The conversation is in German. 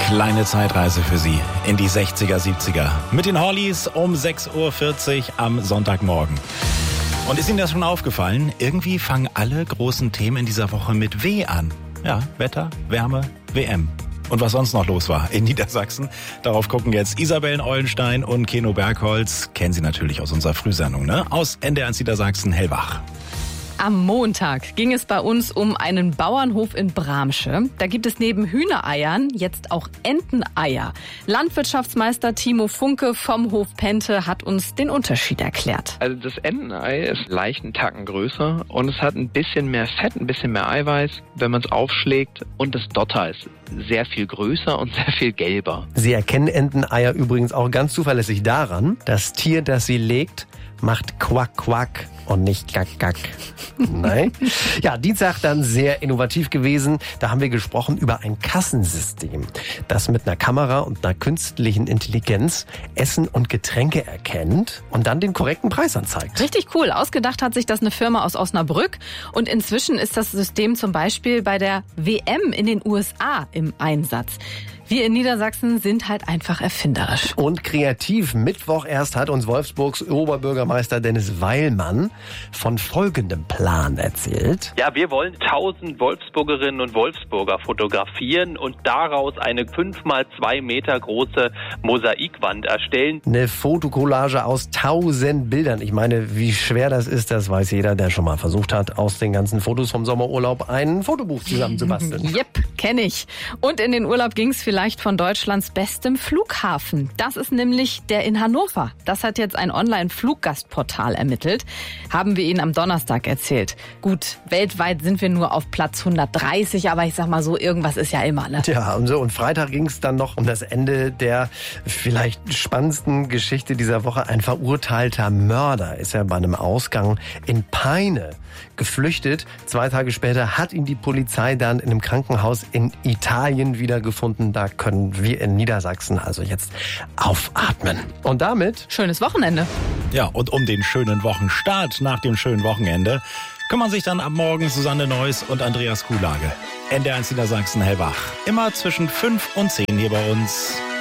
Kleine Zeitreise für Sie in die 60er, 70er. Mit den Hollies um 6.40 Uhr am Sonntagmorgen. Und ist Ihnen das schon aufgefallen? Irgendwie fangen alle großen Themen in dieser Woche mit W an. Ja, Wetter, Wärme, WM. Und was sonst noch los war in Niedersachsen, darauf gucken jetzt Isabellen Eulenstein und Keno Bergholz. Kennen Sie natürlich aus unserer Frühsendung, ne? Aus NDR1 Niedersachsen, Hellwach. Am Montag ging es bei uns um einen Bauernhof in Bramsche. Da gibt es neben Hühnereiern jetzt auch Enteneier. Landwirtschaftsmeister Timo Funke vom Hof Pente hat uns den Unterschied erklärt. Also das Entenei ist leicht einen Tacken größer und es hat ein bisschen mehr Fett, ein bisschen mehr Eiweiß, wenn man es aufschlägt. Und das Dotter ist sehr viel größer und sehr viel gelber. Sie erkennen Enteneier übrigens auch ganz zuverlässig daran, das Tier, das sie legt, macht Quack Quack und nicht Gack Gack. Nein. Ja, Dienstag dann sehr innovativ gewesen. Da haben wir gesprochen über ein Kassensystem, das mit einer Kamera und einer künstlichen Intelligenz Essen und Getränke erkennt und dann den korrekten Preis anzeigt. Richtig cool. Ausgedacht hat sich das eine Firma aus Osnabrück. Und inzwischen ist das System zum Beispiel bei der WM in den USA im Einsatz. Wir in Niedersachsen sind halt einfach erfinderisch. Und kreativ. Mittwoch erst hat uns Wolfsburgs Oberbürgermeister Dennis Weilmann von folgendem Plan erzählt. Ja, wir wollen 1000 Wolfsburgerinnen und Wolfsburger fotografieren und daraus eine 5x2 Meter große Mosaikwand erstellen. Eine Fotokollage aus 1000 Bildern. Ich meine, wie schwer das ist, das weiß jeder, der schon mal versucht hat, aus den ganzen Fotos vom Sommerurlaub ein Fotobuch zusammenzubasteln. Jep, kenne ich. Und in den Urlaub ging's vielleicht von Deutschlands bestem Flughafen. Das ist nämlich der in Hannover. Das hat jetzt ein Online-Fluggastportal ermittelt. Haben wir Ihnen am Donnerstag erzählt. Gut, weltweit sind wir nur auf Platz 130, aber ich sag mal so, irgendwas ist ja immer, ne? Ja, und Freitag ging es dann noch um das Ende der vielleicht spannendsten Geschichte dieser Woche. Ein verurteilter Mörder ist ja bei einem Ausgang in Peine geflüchtet. 2 Tage später hat ihn die Polizei dann in einem Krankenhaus in Italien wiedergefunden. Da können wir in Niedersachsen also jetzt aufatmen. Und damit schönes Wochenende. Ja, und um den schönen Wochenstart nach dem schönen Wochenende kümmern sich dann ab morgen Susanne Neuss und Andreas Kuhlage. NDR1 Niedersachsen Hellwach. Immer zwischen 5 und 10 hier bei uns.